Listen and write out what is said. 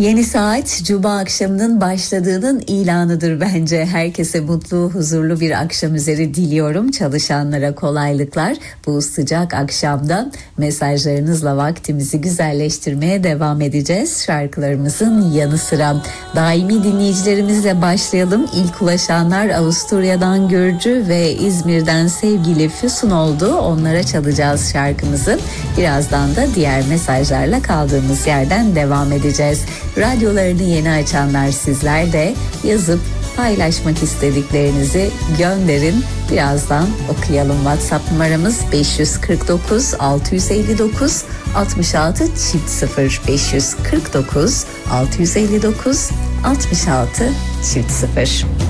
Yeni saat Cuma akşamının başladığının ilanıdır bence. Herkese mutlu, huzurlu bir akşam üzeri diliyorum. Çalışanlara kolaylıklar. Bu sıcak akşamda mesajlarınızla vaktimizi güzelleştirmeye devam edeceğiz. Şarkılarımızın yanı sıra daimi dinleyicilerimizle başlayalım. İlk ulaşanlar Avusturya'dan Gürcü ve İzmir'den sevgili Füsun oldu. Onlara çalacağız şarkımızı. Birazdan da diğer mesajlarla kaldığımız yerden devam edeceğiz. Radyolarını yeni açanlar sizler de yazıp paylaşmak istediklerinizi gönderin. Birazdan okuyalım. WhatsApp numaramız 549 659 66 0 549 659 66 0.